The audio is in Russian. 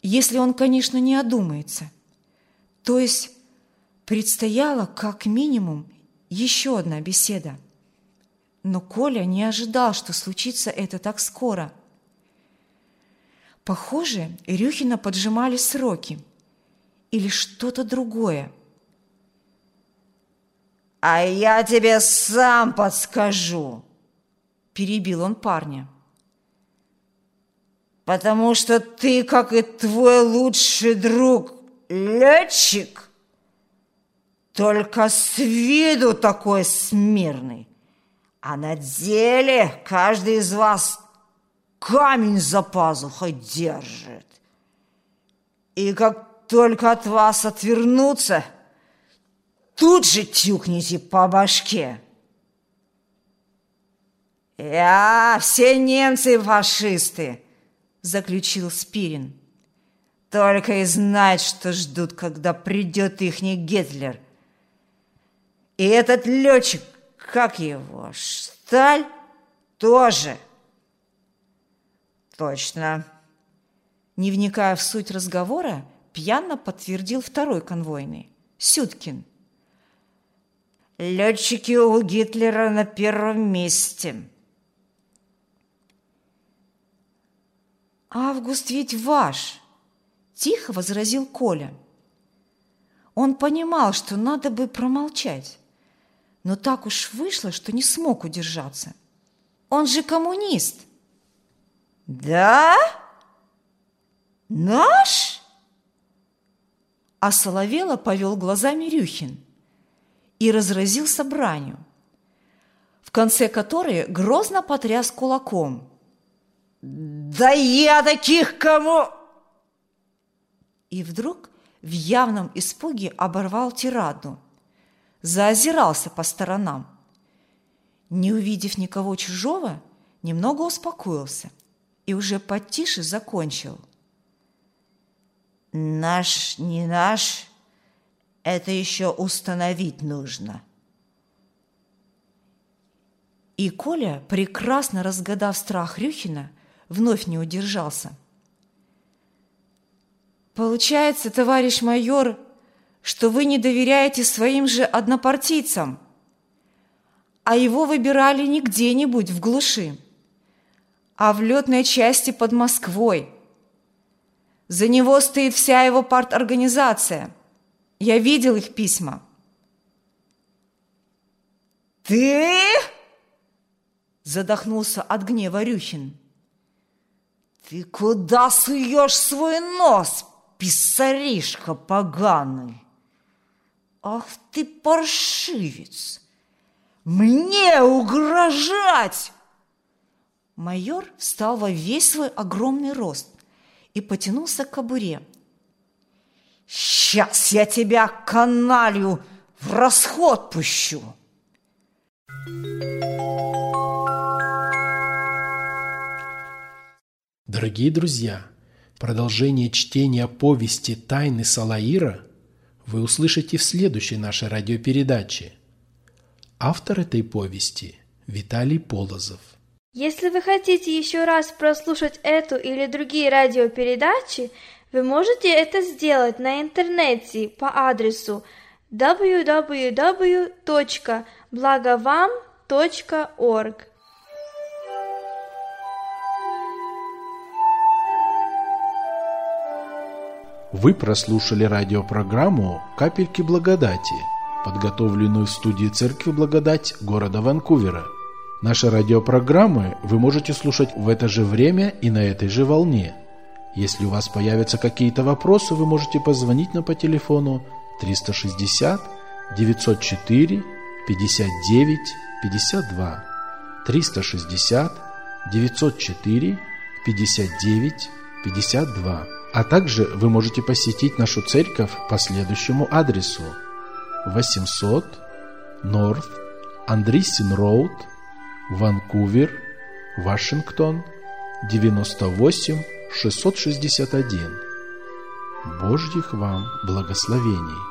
если он, конечно, не одумается. То есть предстояла как минимум еще одна беседа. Но Коля не ожидал, что случится это так скоро. Похоже, Рюхина поджимали сроки или что-то другое. «А я тебе сам подскажу», – перебил он парня. «Потому что ты, как и твой лучший друг, летчик, только с виду такой смирный, а на деле каждый из вас камень за пазухой держит. И как только от вас отвернуться, тут же тюкните по башке. Все немцы фашисты», – заключил Спирин. «Только и знают, что ждут, когда придет ихний Гитлер. И этот летчик, как его, Шталь, тоже». «Точно». Не вникая в суть разговора, пьяно подтвердил второй конвойный, Сюткин. «Летчики у Гитлера на первом месте». «Август ведь ваш», – тихо возразил Коля. Он понимал, что надо бы промолчать, но так уж вышло, что не смог удержаться. Он же коммунист. «Да? Наш?» Осоловело повел глазами Рюхин и разразился бранью, в конце которой грозно потряс кулаком. «Да я таких кому...» И вдруг в явном испуге оборвал тираду, заозирался по сторонам. Не увидев никого чужого, немного успокоился и уже потише закончил. «Наш, не наш, это еще установить нужно». И Коля, прекрасно разгадав страх Рюхина, вновь не удержался. «Получается, товарищ майор, что вы не доверяете своим же однопартийцам, а его выбирали не где-нибудь в глуши, а в летной части под Москвой. За него стоит вся его парторганизация. Я видел их письма». «Ты?» – задохнулся от гнева Рюхин. «Ты куда суешь свой нос, писаришка поганый? Ах ты паршивец! Мне угрожать!» Майор встал во весь свой огромный рост и потянулся к кобуре. «Сейчас я тебя, каналью, в расход пущу!» Дорогие друзья, продолжение чтения повести «Тайны Салаира» вы услышите в следующей нашей радиопередаче. Автор этой повести – Виталий Полозов. Если вы хотите еще раз прослушать эту или другие радиопередачи, вы можете это сделать на интернете по адресу www.blagovam.org. Вы прослушали радиопрограмму «Капельки благодати», подготовленную в студии Церкви Благодать города Ванкувера. Наши радиопрограммы вы можете слушать в это же время и на этой же волне. Если у вас появятся какие-то вопросы, вы можете позвонить нам по телефону 360 904 59 52 360 904 59 52. А также вы можете посетить нашу церковь по следующему адресу: 800 North Andreessen Road, Ванкувер, Вашингтон, 98661. Божьих вам благословений!